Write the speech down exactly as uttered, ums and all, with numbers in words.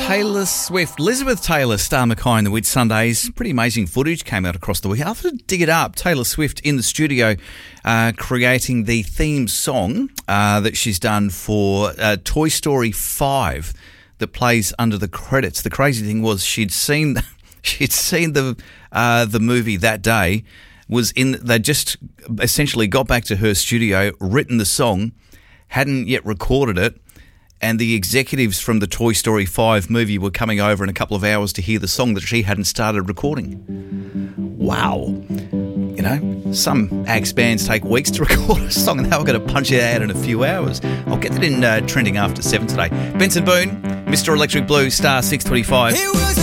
Taylor Swift. Elizabeth Taylor, Star Mackay in the Whitsundays. Pretty amazing footage came out across the week. I'll have to dig it up. Taylor Swift in the studio uh, creating the theme song uh, that she's done for uh, Toy Story five that plays under the credits. The crazy thing was she'd seen she'd seen the uh, the movie that day. Was in they just essentially got back to her studio, written the song, hadn't yet recorded it. And the executives from the Toy Story five movie were coming over in a couple of hours to hear the song that she hadn't started recording. Wow. You know, some acts bands take weeks to record a song and they were going to punch it out in a few hours. I'll get that in uh, trending after seven today. Benson Boone, Mister Electric Blue, Star six twenty-five.